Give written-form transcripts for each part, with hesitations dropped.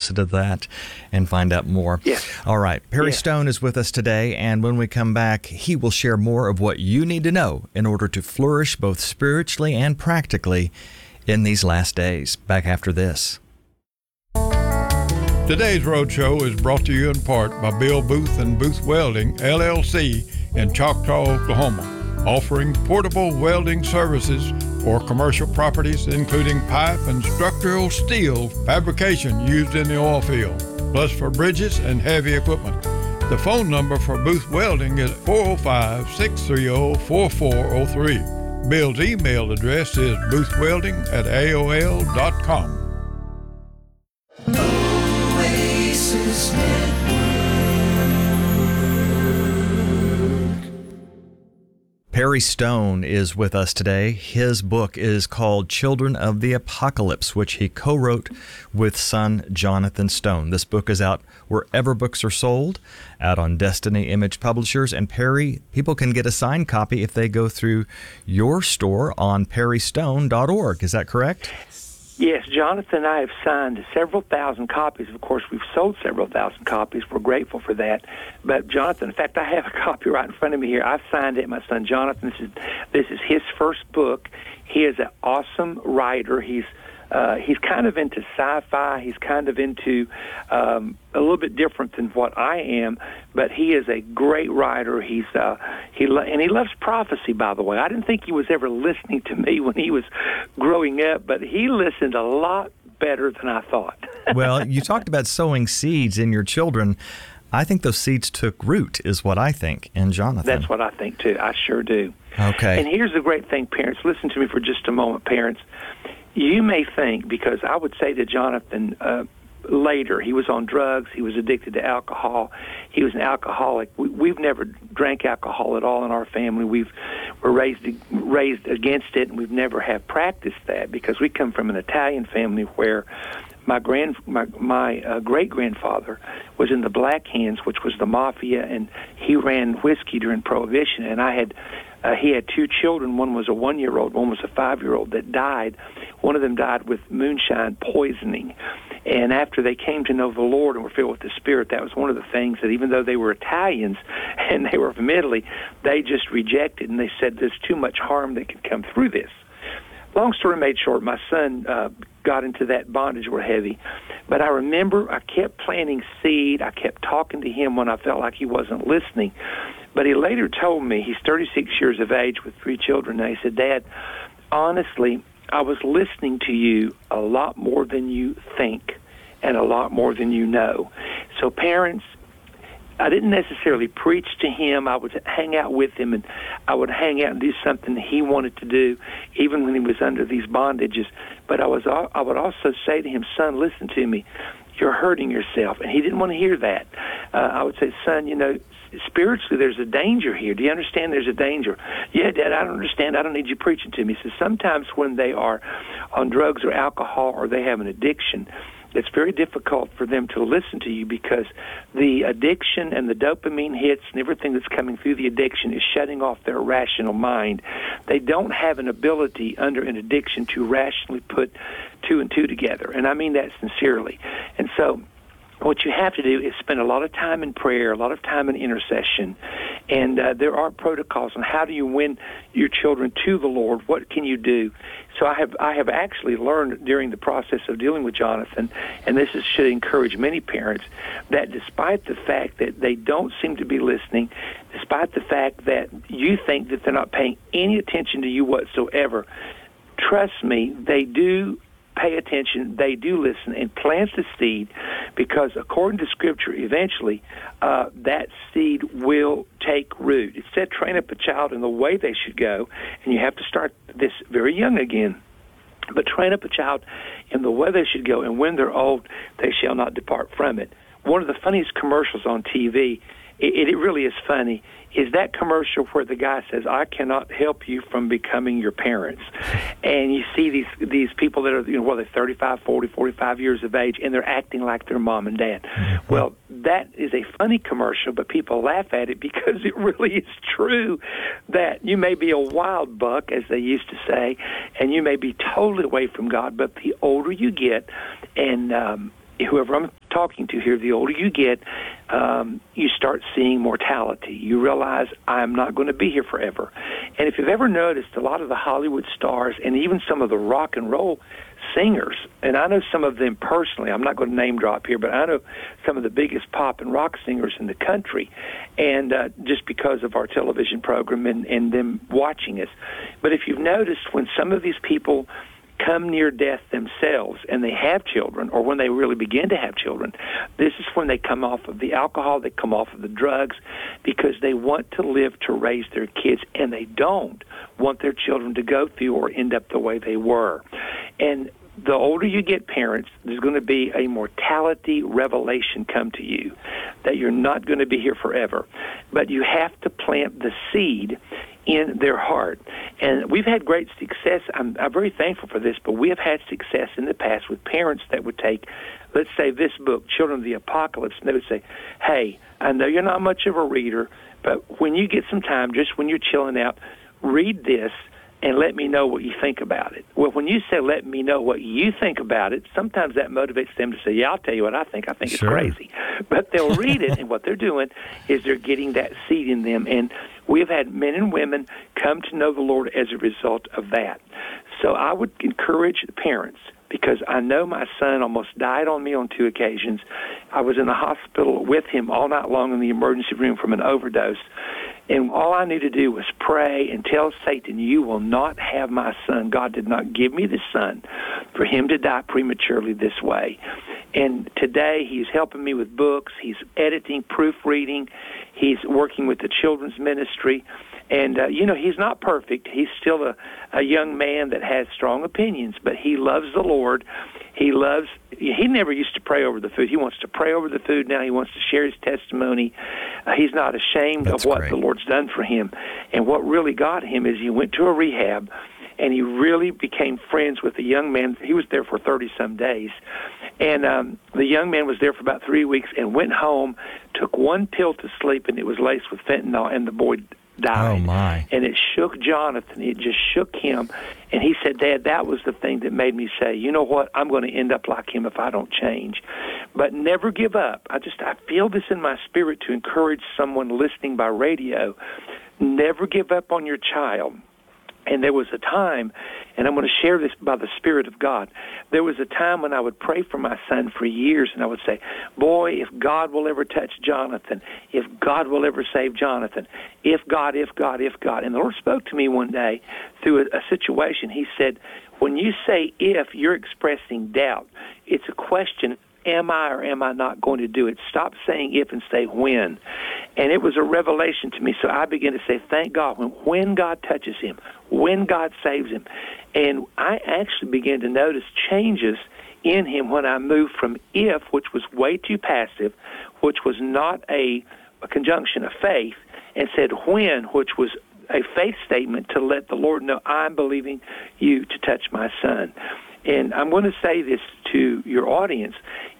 listen to that and find out more. Yes. All right. Perry Yes. Stone is with us today, and when we come back, he will share more of what you need to know in order to flourish both spiritually and practically in these last days. Back after this. Today's Roadshow is brought to you in part by Bill Booth and Booth Welding, LLC in Choctaw, Oklahoma, offering portable welding services for commercial properties, including pipe and structural steel fabrication used in the oil field, plus for bridges and heavy equipment. The phone number for Booth Welding is 405-630-4403. Bill's email address is boothwelding@aol.com. Oasis Network. Perry Stone is with us today. His book is called Children of the Apocalypse, which he co-wrote with son Jonathan Stone. This book is out wherever books are sold, out on Destiny Image Publishers. And Perry, people can get a signed copy if they go through your store on perrystone.org. Is that correct? Yes, Jonathan and I have signed several thousand copies. Of course, we've sold several thousand copies. We're grateful for that. But Jonathan, in fact, I have a copy right in front of me here. I've signed it. My son Jonathan, this is his first book. He is an awesome writer. He's kind of into sci-fi. He's kind of into a little bit different than what I am, but he is a great writer. He loves prophecy, by the way. I didn't think he was ever listening to me when he was growing up, but he listened a lot better than I thought. Well, you talked about sowing seeds in your children. I think those seeds took root, is what I think, in Jonathan. That's what I think, too. I sure do. Okay. And here's the great thing, parents. Listen to me for just a moment, parents. You may think, because I would say to Jonathan later, he was on drugs, he was addicted to alcohol, he was an alcoholic. We've never drank alcohol at all in our family. We're raised against it, and we've never have practiced that because we come from an Italian family where my great-grandfather was in the Black Hands, which was the mafia, and he ran whiskey during Prohibition, and he had two children. One was a 1-year-old, one was a 5-year-old that died. One of them died with moonshine poisoning. And after they came to know the Lord and were filled with the Spirit, that was one of the things that even though they were Italians and they were from Italy, they just rejected, and they said there's too much harm that could come through this. Long story made short, my son got into that bondage real heavy. But I remember I kept planting seed. I kept talking to him when I felt like he wasn't listening. But he later told me, he's 36 years of age with 3 children, and he said, Dad, honestly, I was listening to you a lot more than you think and a lot more than you know. So parents, I didn't necessarily preach to him. I would hang out with him, and I would hang out and do something he wanted to do, even when he was under these bondages. But I would also say to him, son, listen to me. You're hurting yourself. And he didn't want to hear that. I would say, son, spiritually there's a danger here. Do you understand there's a danger? Yeah, Dad, I don't understand. I don't need you preaching to me. So sometimes when they are on drugs or alcohol or they have an addiction, it's very difficult for them to listen to you because the addiction and the dopamine hits and everything that's coming through the addiction is shutting off their rational mind. They don't have an ability under an addiction to rationally put 2 and 2 together, and I mean that sincerely. And so what you have to do is spend a lot of time in prayer, a lot of time in intercession, and there are protocols on how do you win your children to the Lord. What can you do? So I have actually learned during the process of dealing with Jonathan, and this should encourage many parents, that despite the fact that they don't seem to be listening, despite the fact that you think that they're not paying any attention to you whatsoever, trust me, they do pay attention, they do listen, and plant the seed, because according to Scripture, eventually that seed will take root. It said, train up a child in the way they should go, and you have to start this very young again. But train up a child in the way they should go, and when they're old, they shall not depart from it. One of the funniest commercials on TV, it really is funny, is that commercial where the guy says, I cannot help you from becoming your parents. And you see these people that are, they're 35, 40, 45 years of age, and they're acting like their mom and dad. Well, that is a funny commercial, but people laugh at it because it really is true that you may be a wild buck, as they used to say, and you may be totally away from God, but the older you get, and whoever I'm talking to here, the older you get, you start seeing mortality. You realize, I'm not going to be here forever. And if you've ever noticed, a lot of the Hollywood stars and even some of the rock and roll singers, and I know some of them personally, I'm not going to name drop here, but I know some of the biggest pop and rock singers in the country, and just because of our television program and them watching us. But if you've noticed, when some of these people come near death themselves and they have children, or when they really begin to have children, this is when they come off of the alcohol, they come off of the drugs, because they want to live to raise their kids, and they don't want their children to go through or end up the way they were. And the older you get, parents, there's going to be a mortality revelation come to you that you're not going to be here forever. But you have to plant the seed in their heart. And we've had great success. I'm very thankful for this, but we have had success in the past with parents that would take, let's say, this book, Children of the Apocalypse, and they would say, hey, I know you're not much of a reader, but when you get some time, just when you're chilling out, read this and let me know what you think about it. Well, when you say let me know what you think about it, sometimes that motivates them to say, yeah, I'll tell you what I think. I think it's crazy. But they'll read it, and what they're doing is they're getting that seed in them. And we've had men and women come to know the Lord as a result of that. So I would encourage the parents, because I know my son almost died on me on 2 occasions. I was in the hospital with him all night long in the emergency room from an overdose. And all I knew to do was pray and tell Satan, you will not have my son. God did not give me this son for him to die prematurely this way. And today he's helping me with books. He's editing, proofreading. He's working with the children's ministry. And, he's not perfect. He's still a young man that has strong opinions, but he loves the Lord. He never used to pray over the food. He wants to pray over the food now. He wants to share his testimony. He's not ashamed of what the Lord's done for him. And what really got him is he went to a rehab, and he really became friends with a young man. He was there for 30-some days. And the young man was there for about 3 weeks and went home, took one pill to sleep, and it was laced with fentanyl, and the boy died. Oh, my. And it shook Jonathan. It just shook him. And he said, Dad, that was the thing that made me say, you know what, I'm going to end up like him if I don't change. But never give up. I feel this in my spirit to encourage someone listening by radio. Never give up on your child. And there was a time, and I'm going to share this by the Spirit of God, there was a time when I would pray for my son for years, and I would say, boy, if God will ever touch Jonathan, if God will ever save Jonathan, if God. And the Lord spoke to me one day through a situation. He said, when you say if, you're expressing doubt. It's a question, am I or am I not going to do it? Stop saying if and say when. And it was a revelation to me. So I began to say, thank God, when God touches him, when God saves him. And I actually began to notice changes in him when I moved from if, which was way too passive, which was not a conjunction of faith, and said when, which was a faith statement to let the Lord know, I'm believing you to touch my son. And I'm going to say this to your audience.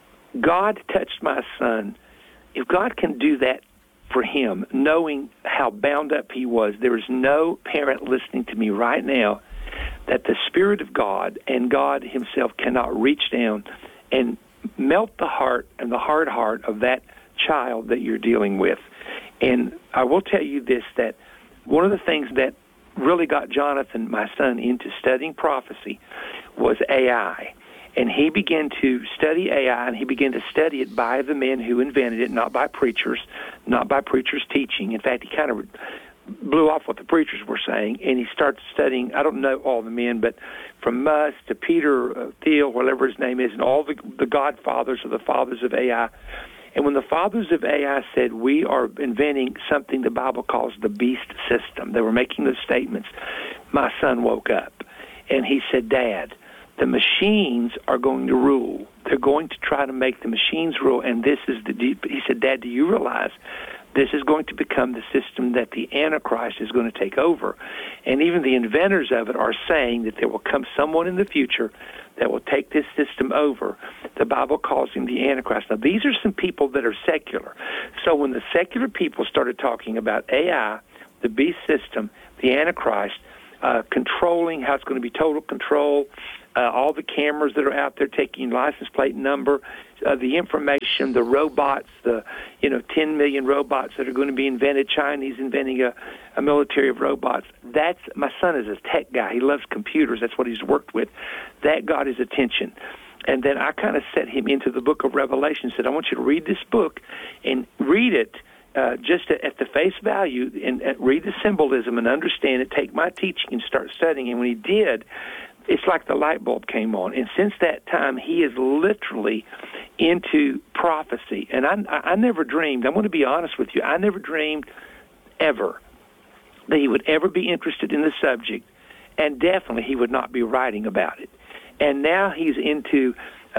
God touched my son. If God can do that for him, knowing how bound up he was, there is no parent listening to me right now that the Spirit of God and God himself cannot reach down and melt the heart and the hard heart of that child that you're dealing with. And I will tell you this, that one of the things that really got Jonathan, my son, into studying prophecy was AI. And he began to study AI, and he began to study it by the men who invented it, not by preachers teaching. In fact, he kind of blew off what the preachers were saying, and he started studying, I don't know all the men, but from Musk to Peter Thiel, whatever his name is, and all the godfathers or the fathers of AI. And when the fathers of AI said, we are inventing something the Bible calls the beast system, they were making those statements, my son woke up, and he said, Dad, the machines are going to rule. They're going to try to make the machines rule, and this is he said, Dad, do you realize this is going to become the system that the Antichrist is going to take over? And even the inventors of it are saying that there will come someone in the future that will take this system over. The Bible calls him the Antichrist. Now, these are some people that are secular. So when the secular people started talking about AI, the beast system, the Antichrist, controlling, how it's going to be total control, all the cameras that are out there taking license plate number, the information, the robots, the 10 million robots that are going to be invented. Chinese inventing a military of robots. That's, my son is a tech guy. He loves computers. That's what he's worked with. That got his attention. And then I kind of set him into the book of Revelation, said, I want you to read this book and read it just at the face value and read the symbolism and understand it, take my teaching and start studying. And when he did, it's like the light bulb came on. And since that time, he is literally into prophecy. And I never dreamed, I'm going to be honest with you, I never dreamed ever that he would ever be interested in the subject, and definitely he would not be writing about it. And now he's into,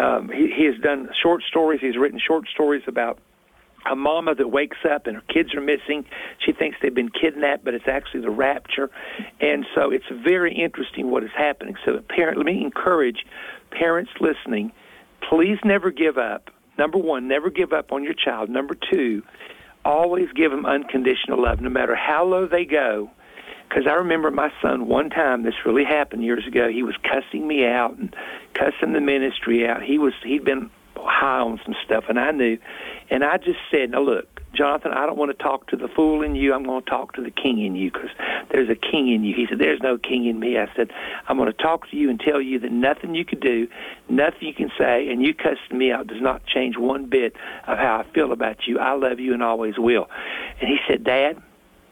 he has done short stories, he's written short stories about a mama that wakes up and her kids are missing. She thinks they've been kidnapped, but it's actually the rapture. And so it's very interesting what is happening. So let me encourage parents listening, please never give up. Number one, never give up on your child. Number two, always give them unconditional love, no matter how low they go. Because I remember my son, one time, this really happened years ago, he was cussing me out and cussing the ministry out. He'd been high on some stuff, and I knew. And I just said, now look, Jonathan, I don't want to talk to the fool in you. I'm going to talk to the king in you, because there's a king in you. He said, there's no king in me. I said, I'm going to talk to you and tell you that nothing you could do, nothing you can say, and you cussing me out does not change one bit of how I feel about you. I love you and always will. And he said, Dad,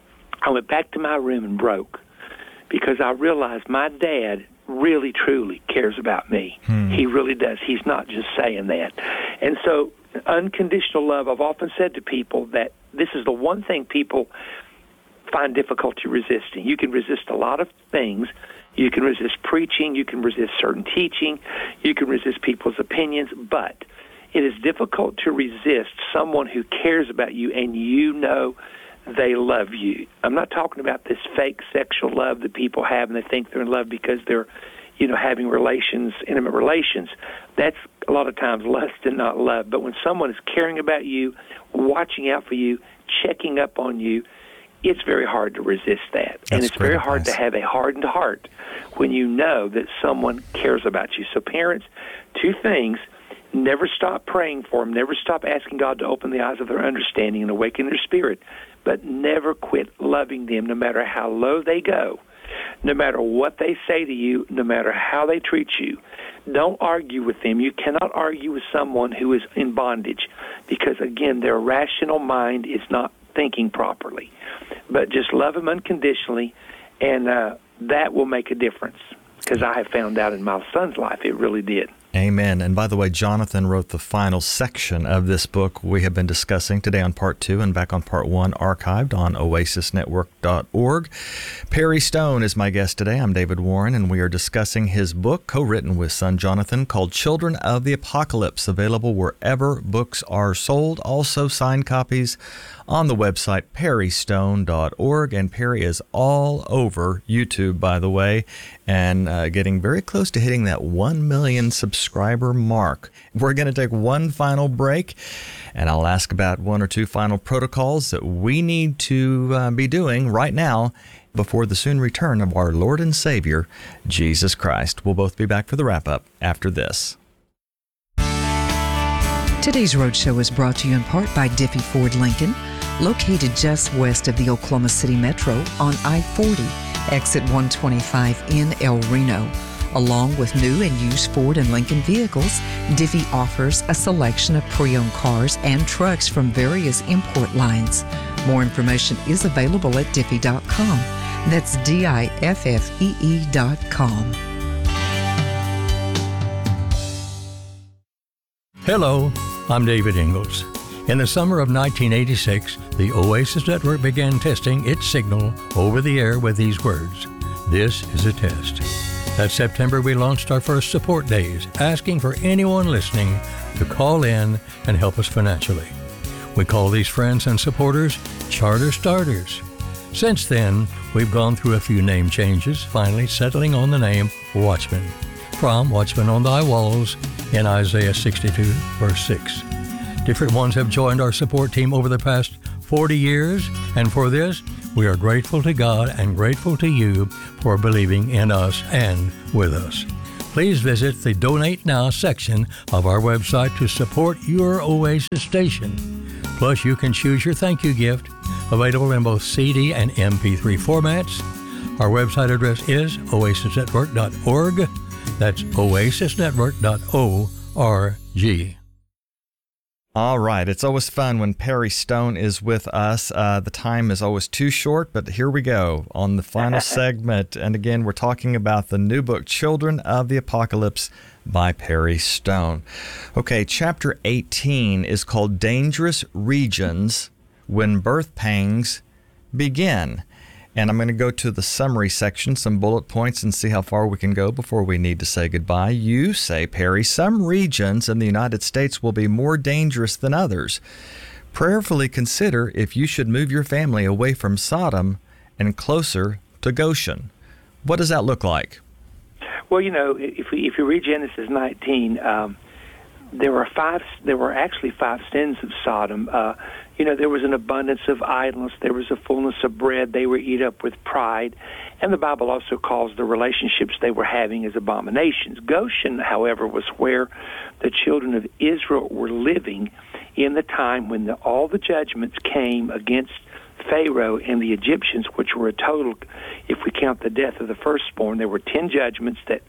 I went back to my room and broke, because I realized my dad really, truly cares about me. He really does. He's not just saying that. And so unconditional love, I've often said to people that this is the one thing people find difficulty resisting. You can resist a lot of things. You can resist preaching. You can resist certain teaching. You can resist people's opinions. But it is difficult to resist someone who cares about you and you know they love you. I'm not talking about this fake sexual love that people have and they think they're in love because they're, having relations, intimate relations. That's a lot of times lust and not love. But when someone is caring about you, watching out for you, checking up on you, it's very hard to resist that. And it's very hard to have a hardened heart when you know that someone cares about you. So parents, two things: never stop praying for them, never stop asking God to open the eyes of their understanding and awaken their spirit, but never quit loving them no matter how low they go, no matter what they say to you, no matter how they treat you. Don't argue with them. You cannot argue with someone who is in bondage because, again, their rational mind is not thinking properly. But just love them unconditionally, and that will make a difference, because I have found out in my son's life it really did. Amen. And by the way, Jonathan wrote the final section of this book we have been discussing today on Part 2 and back on Part 1, archived on oasisnetwork.org. Perry Stone is my guest today. I'm David Warren, and we are discussing his book, co-written with son Jonathan, called Children of the Apocalypse, available wherever books are sold. Also signed copies on the website perrystone.org. And Perry is all over YouTube, by the way, and getting very close to hitting that 1 million subscriber mark. We're going to take one final break, and I'll ask about one or two final protocols that we need to be doing right now before the soon return of our Lord and Savior, Jesus Christ. We'll both be back for the wrap-up after this. Today's Roadshow is brought to you in part by Diffie Ford Lincoln, located just west of the Oklahoma City Metro on I-40, exit 125 in El Reno. Along with new and used Ford and Lincoln vehicles, Diffie offers a selection of pre-owned cars and trucks from various import lines. More information is available at Diffie.com. That's DIFFEE.com. Hello, I'm David Ingalls. In the summer of 1986, the Oasis Network began testing its signal over the air with these words: "This is a test." That September, we launched our first support days, asking for anyone listening to call in and help us financially. We call these friends and supporters Charter Starters. Since then, we've gone through a few name changes, finally settling on the name Watchman, from Watchman on Thy Walls in Isaiah 62, verse 6. Different ones have joined our support team over the past 40 years, and for this, we are grateful to God and grateful to you for believing in us and with us. please visit the Donate Now section of our website to support your Oasis station. Plus, you can choose your thank you gift, available in both CD and MP3 formats. Our website address is oasisnetwork.org. That's oasisnetwork.org. All right. It's always fun when Perry Stone is with us. The time is always too short, but here we go on the final segment. And again, we're talking about the new book, Children of the Apocalypse by Perry Stone. Okay, chapter 18 is called Dangerous Regions When Birth Pangs Begin. And I'm going to go to the summary section, some bullet points, and see how far we can go before we need to say goodbye. You say, Perry, some regions in the United States will be more dangerous than others. Prayerfully consider if you should move your family away from Sodom and closer to Goshen. What does that look like? Well, if you read Genesis 19, there were actually five sins of Sodom. There was an abundance of idleness. There was a fullness of bread. They were eat up with pride. And the Bible also calls the relationships they were having as abominations. Goshen, however, was where the children of Israel were living in the time when all the judgments came against Pharaoh and the Egyptians, which were a total, if we count the death of the firstborn, there were 10 judgments that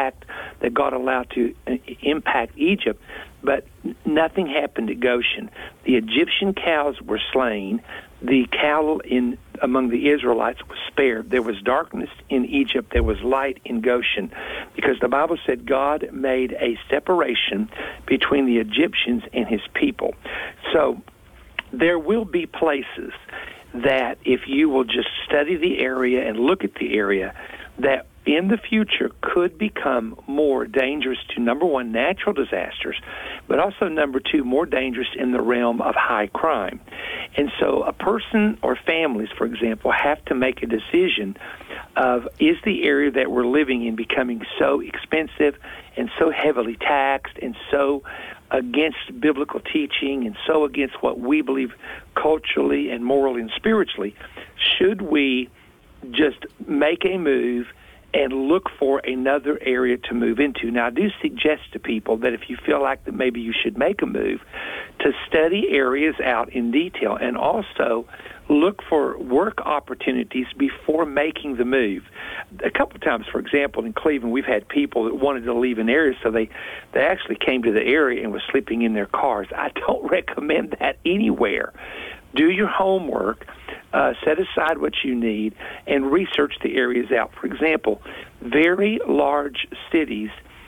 God allowed to impact Egypt, but nothing happened at Goshen. The Egyptian cows were slain. The cattle among the Israelites was spared. There was darkness in Egypt. There was light in Goshen, because the Bible said God made a separation between the Egyptians and his people. So there will be places that if you will just study the area and look at the area, that in the future could become more dangerous to, number one, natural disasters, but also, number two, more dangerous in the realm of high crime. And so a person or families, for example, have to make a decision of, is the area that we're living in becoming so expensive and so heavily taxed and so against biblical teaching and so against what we believe culturally and morally and spiritually? Should we just make a move and look for another area to move into? Now, I do suggest to people that if you feel like that maybe you should make a move, to study areas out in detail and also look for work opportunities before making the move. A couple of times, for example, in Cleveland, we've had people that wanted to leave an area, so they actually came to the area and was sleeping in their cars. I don't recommend that anywhere. Do your homework, set aside what you need, and research the areas out. For example, very large cities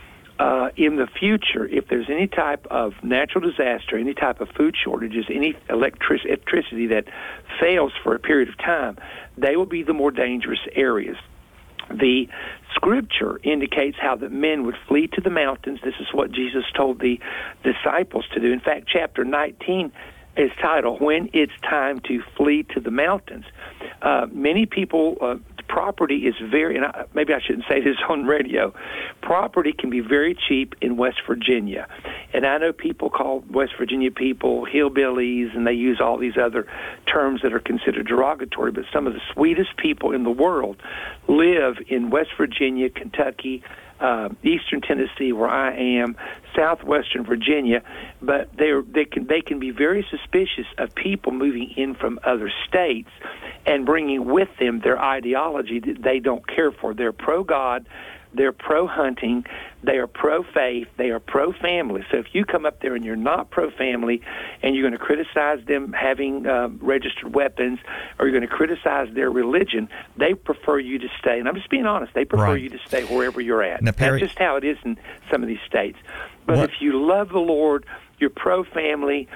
in the future, if there's any type of natural disaster, any type of food shortages, any electricity that fails for a period of time, they will be the more dangerous areas. The Scripture indicates how the men would flee to the mountains. This is what Jesus told the disciples to do. In fact, chapter 19 is titled, When It's Time to Flee to the Mountains. Many people, property is very, and maybe I shouldn't say this on radio, property can be very cheap in West Virginia. And I know people call West Virginia people hillbillies, and they use all these other terms that are considered derogatory, but some of the sweetest people in the world live in West Virginia, Kentucky, Eastern Tennessee, where I am, southwestern Virginia, but they can be very suspicious of people moving in from other states and bringing with them their ideology that they don't care for. They're pro-God, they're pro-hunting, they are pro-faith, they are pro-family. So if you come up there and you're not pro-family and you're going to criticize them having registered weapons, or you're going to criticize their religion, they prefer you to stay. And I'm just being honest, they prefer you to stay wherever you're at. Now, Perry, that's just how it is in some of these states. But if you love the Lord, you're pro-family,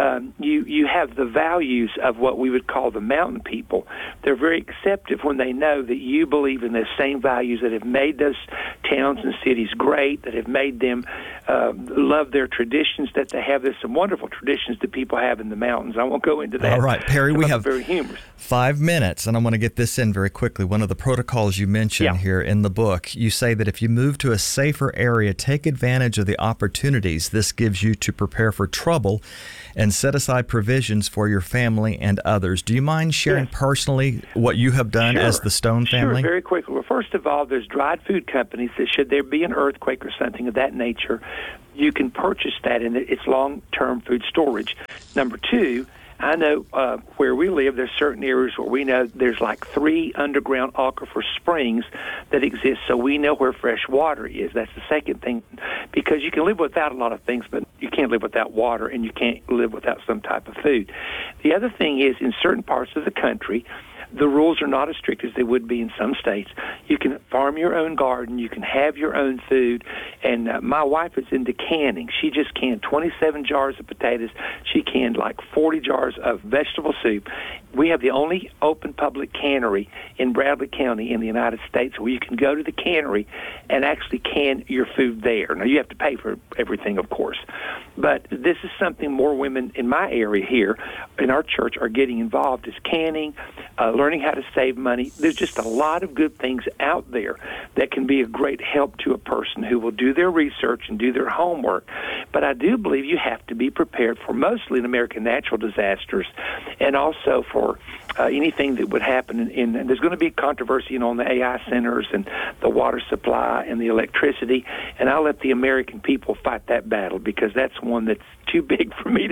you have the values of what we would call the mountain people. They're very acceptive when they know that you believe in the same values that have made those towns and cities great, that have made them love their traditions, that they have. There's some wonderful traditions that people have in the mountains. I won't go into that. All right, Perry, we have very humorous. 5 minutes, and I want to get this in very quickly. One of the protocols you mention here in the book, you say that if you move to a safer area, take advantage of the opportunities this gives you to prepare for trouble and and set aside provisions for your family and others. Do you mind sharing personally what you have done as the Stone family? Sure, very quickly. Well, first of all, there's dried food companies that should there be an earthquake or something of that nature, you can purchase that, and it's long-term food storage. Number two, I know where we live, there's certain areas where we know there's like 3 underground aquifer springs that exist, so we know where fresh water is. That's the second thing, because you can live without a lot of things, but you can't live without water, and you can't live without some type of food. The other thing is, in certain parts of the country, the rules are not as strict as they would be in some states. You can farm your own garden. You can have your own food. And my wife is into canning. She just canned 27 jars of potatoes. She canned like 40 jars of vegetable soup. We have the only open public cannery in Bradley County in the United States where you can go to the cannery and actually can your food there. Now, you have to pay for everything, of course. But this is something more women in my area here in our church are getting involved, is canning, learning how to save money. There's just a lot of good things out there that can be a great help to a person who will do their research and do their homework. But I do believe you have to be prepared for mostly in American natural disasters and also for anything that would happen. And there's going to be controversy on the AI centers and the water supply and the electricity, and I'll let the American people fight that battle because that's one that's too big for me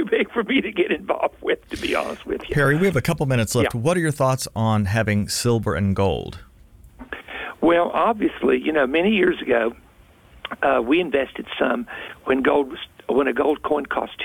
to get involved with, to be honest with you. Perry, we have a couple minutes left. Yeah. What are your thoughts on having silver and gold? Well, obviously, many years ago, we invested some when a gold coin cost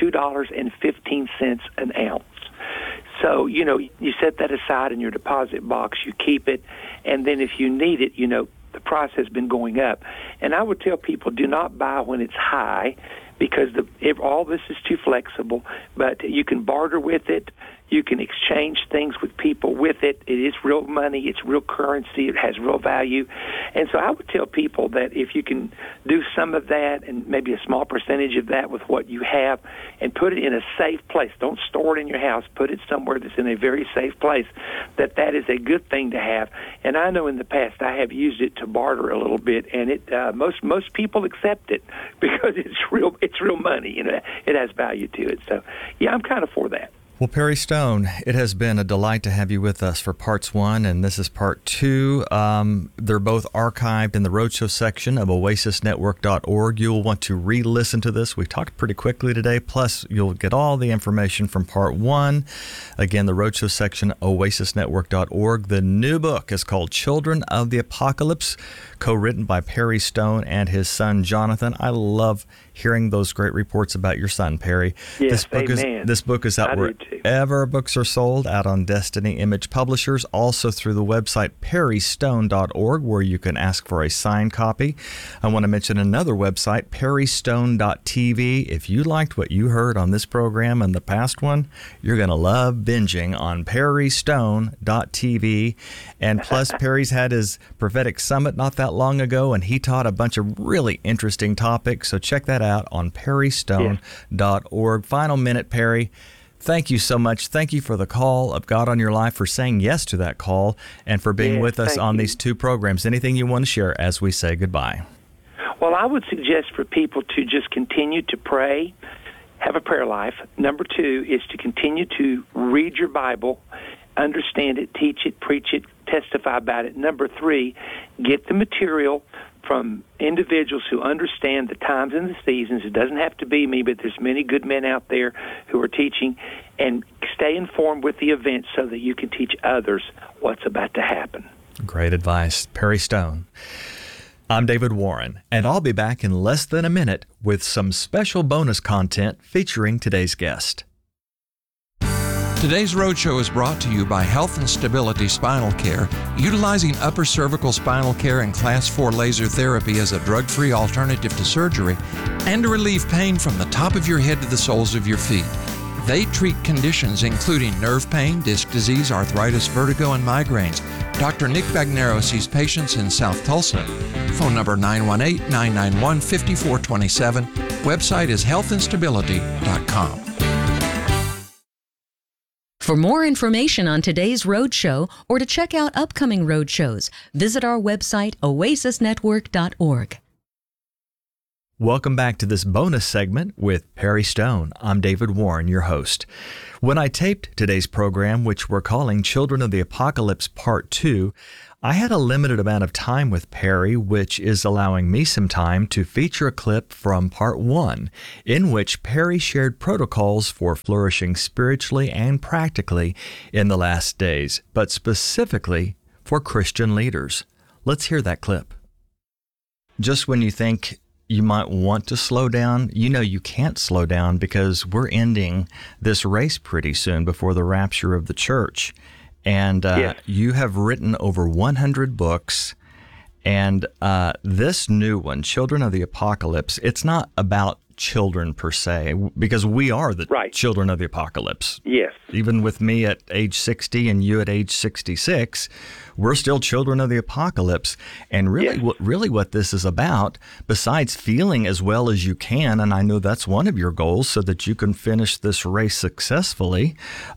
$2.15 an ounce. So, you set that aside in your deposit box, you keep it, and then if you need it, the price has been going up. And I would tell people, do not buy when it's high because all this is too flexible, but you can barter with it. You can exchange things with people with it. It is real money. It's real currency. It has real value. And so I would tell people that if you can do some of that and maybe a small percentage of that with what you have and put it in a safe place. Don't store it in your house. Put it somewhere that's in a very safe place, that is a good thing to have. And I know in the past I have used it to barter a little bit, and it most people accept it because it's real money. It has value to it. So, yeah, I'm kind of for that. Well, Perry Stone, it has been a delight to have you with us for parts 1, and this is part 2. They're both archived in the Roadshow section of oasisnetwork.org. You'll want to re-listen to this. We talked pretty quickly today, plus you'll get all the information from part 1. Again, the Roadshow section, oasisnetwork.org. The new book is called Children of the Apocalypse, co-written by Perry Stone and his son, Jonathan. I love hearing those great reports about your son, Perry. Yes, this book is out wherever books are sold, out on Destiny Image Publishers, also through the website perrystone.org, where you can ask for a signed copy. I want to mention another website, perrystone.tv. If you liked what you heard on this program and the past one, you're going to love binging on perrystone.tv. And plus, Perry's had his prophetic summit not that long ago, and he taught a bunch of really interesting topics, so check that out on perrystone.org. Final minute, Perry. Thank you so much. Thank you for the call of God on your life, for saying yes to that call, and for being with us on these 2 programs. Anything you want to share as we say goodbye? Well, I would suggest for people to just continue to pray, have a prayer life. Number 2 is to continue to read your Bible, understand it, teach it, preach it, testify about it. Number 3, get the material from individuals who understand the times and the seasons. It doesn't have to be me, but there's many good men out there who are teaching, and stay informed with the events so that you can teach others what's about to happen. Great advice, Perry Stone. I'm David Warren, and I'll be back in less than a minute with some special bonus content featuring today's guest. Today's Roadshow is brought to you by Health and Stability Spinal Care, utilizing upper cervical spinal care and Class 4 laser therapy as a drug-free alternative to surgery and to relieve pain from the top of your head to the soles of your feet. They treat conditions including nerve pain, disc disease, arthritis, vertigo, and migraines. Dr. Nick Bagnero sees patients in South Tulsa. Phone number 918-991-5427. Website is healthandstability.com. For more information on today's roadshow or to check out upcoming roadshows, visit our website oasisnetwork.org. Welcome back to this bonus segment with Perry Stone. I'm David Warren, your host. When I taped today's program, which we're calling Children of the Apocalypse Part 2, I had a limited amount of time with Perry, which is allowing me some time to feature a clip from Part 1, in which Perry shared protocols for flourishing spiritually and practically in the last days, but specifically for Christian leaders. Let's hear that clip. Just when you think you might want to slow down, you know you can't slow down because we're ending this race pretty soon before the rapture of the church. And Yes. you have written over 100 books. And this new one, Children of the Apocalypse, it's not about children per se, because we are the Right. children of the apocalypse. Yes. Even with me at age 60 and you at age 66, we're still children of the apocalypse. And really, Yes. what this is about, besides feeling as well as you can, and I know that's one of your goals so that you can finish this race successfully,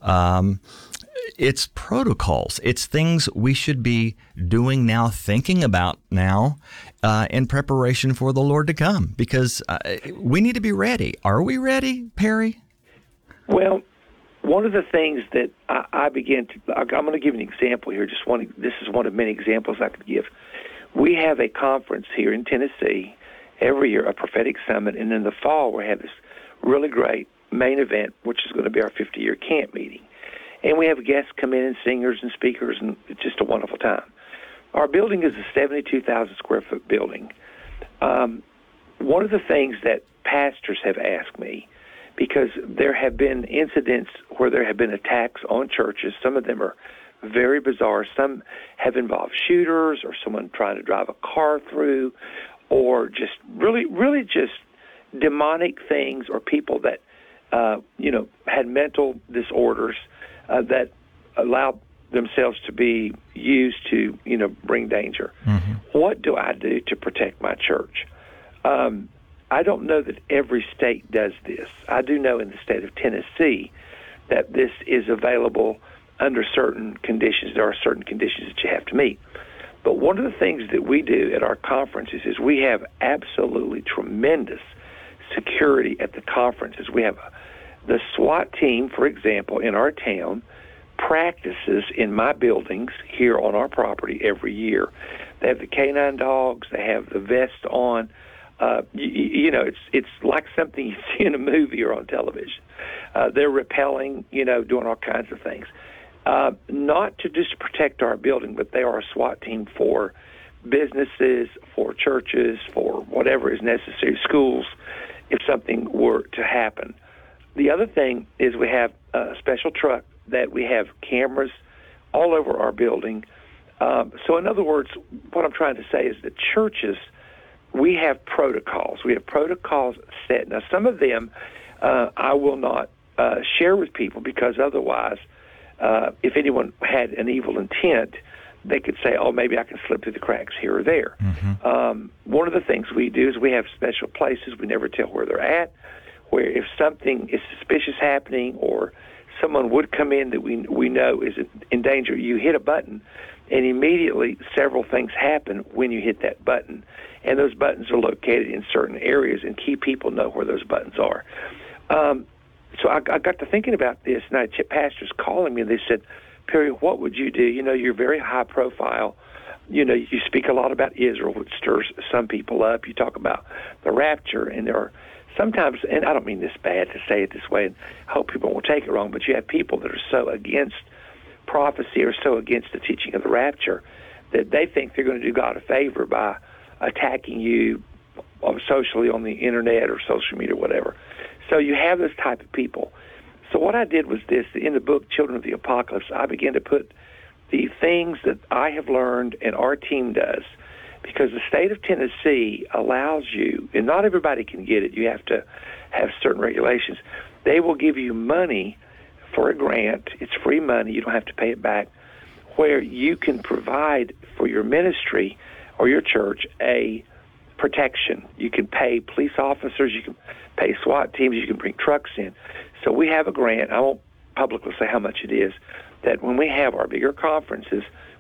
it's protocols. It's things we should be doing now, thinking about now, in preparation for the Lord to come, because we need to be ready. Are we ready, Perry? Well, one of the things that I began to, I'm going to give an example here. This is one of many examples I could give. We have a conference here in Tennessee every year, a prophetic summit, and in the fall we have this really great main event, which is going to be our 50-year camp meeting. And we have guests come in and singers and speakers, and it's just a wonderful time. Our building is a 72,000 square foot building. One of the things that pastors have asked me, because there have been incidents where there have been attacks on churches. Some of them are very bizarre. Some have involved shooters or someone trying to drive a car through, or just really just demonic things, or people that had mental disorders that allowed themselves to be used to bring danger. Mm-hmm. What do I do to protect my church? I don't know that every state does this. I do know in the state of Tennessee that this is available under certain conditions. There are certain conditions that you have to meet. But one of the things that we do at our conferences is we have absolutely tremendous security at the conferences. We have the SWAT team, for example, in our town practices in my buildings here on our property every year. They have the canine dogs. They have the vest on. It's like something you see in a movie or on television. They're rappelling, doing all kinds of things. Not to just protect our building, but they are a SWAT team for businesses, for churches, for whatever is necessary, schools, if something were to happen. The other thing is we have a special truck that we have cameras all over our building. So in other words, what I'm trying to say is that churches, we have protocols. We have protocols set. Now, some of them I will not share with people, because otherwise, if anyone had an evil intent, they could say, oh, maybe I can slip through the cracks here or there. Mm-hmm. One of the things we do is we have special places. We never tell where they're at, where if something is suspicious happening or someone would come in that we know is in danger, you hit a button, and immediately several things happen when you hit that button. And those buttons are located in certain areas, and key people know where those buttons are. So I got to thinking about this, and I had pastors calling me, and they said, Perry, what would you do? You're very high profile. You speak a lot about Israel, which stirs some people up. You talk about the rapture, and there are sometimes, and I don't mean this bad to say it this way, and I hope people won't take it wrong, but you have people that are so against prophecy or so against the teaching of the rapture that they think they're going to do God a favor by attacking you socially on the internet or social media or whatever. So you have this type of people. So what I did was this. In the book, Children of the Apocalypse, I began to put the things that I have learned and our team does, because the state of Tennessee allows you, and not everybody can get it, you have to have certain regulations. They will give you money for a grant. It's free money. You don't have to pay it back, where you can provide for your ministry or your church a protection. You can pay police officers. You can pay SWAT teams. You can bring trucks in. So we have a grant. I won't publicly say how much it is, that when we have our bigger conferences,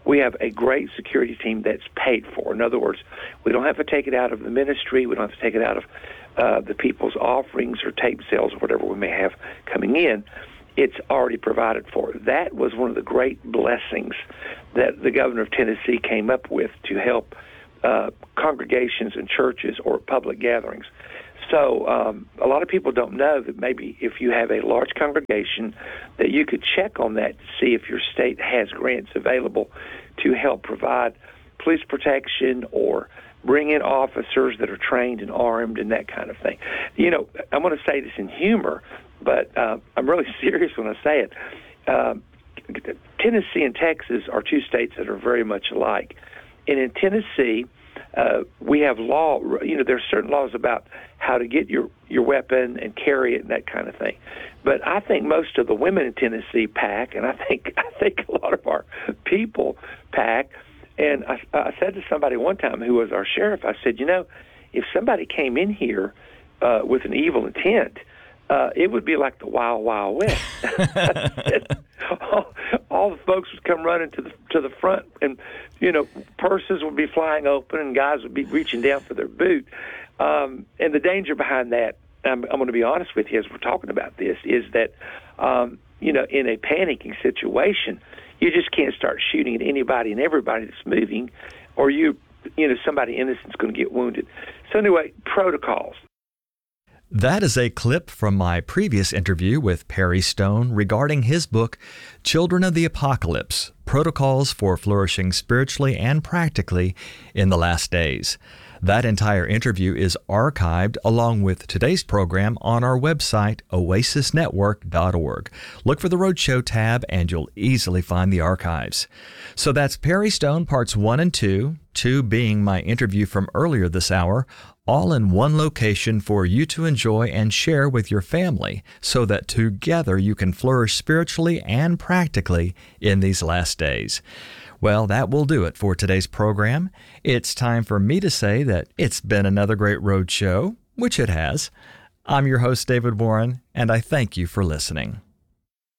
we have a great security team that's paid for. In other words, we don't have to take it out of the ministry. We don't have to take it out of the people's offerings or tape sales or whatever we may have coming in. It's already provided for. That was one of the great blessings that the governor of Tennessee came up with to help congregations and churches or public gatherings. So a lot of people don't know that maybe if you have a large congregation that you could check on that to see if your state has grants available to help provide police protection or bring in officers that are trained and armed and that kind of thing. You know, I'm going to say this in humor, but I'm really serious when I say it. Tennessee and Texas are two states that are very much alike. And in Tennessee, we have law, you know, there's certain laws about how to get your weapon and carry it and that kind of thing. But I think most of the women in Tennessee pack, and I think a lot of our people pack. And I said to somebody one time who was our sheriff, I said, you know, if somebody came in here with an evil intent, it would be like the Wild Wild West. all the folks would come running to the front, and you know, purses would be flying open, and guys would be reaching down for their boot. And the danger behind that, I'm going to be honest with you as we're talking about this, is that you know, in a panicking situation, you just can't start shooting at anybody and everybody that's moving, or you know, somebody innocent's going to get wounded. So anyway, protocols. That is a clip from my previous interview with Perry Stone regarding his book, Children of the Apocalypse, Protocols for Flourishing Spiritually and Practically in the Last Days. That entire interview is archived along with today's program on our website, oasisnetwork.org. Look for the Roadshow tab and you'll easily find the archives. So that's Perry Stone Parts 1 and 2, 2 being my interview from earlier this hour, all in one location for you to enjoy and share with your family so that together you can flourish spiritually and practically in these last days. Well, that will do it for today's program. It's time for me to say that it's been another great road show, which it has. I'm your host, David Warren, and I thank you for listening.